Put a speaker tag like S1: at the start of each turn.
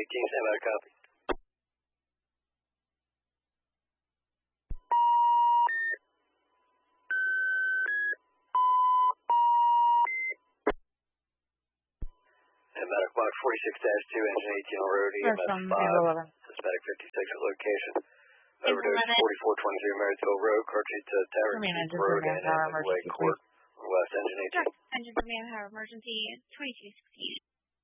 S1: 18, stand by, copy. Medic Block 46-2, engine 18 on road, EMS 5, suspect 56 at location. Overdose 4423 Marysville Road, Cartridge to Tavern Road, and Midway Court, West, engine 18.
S2: Engine for manpower emergency 2216.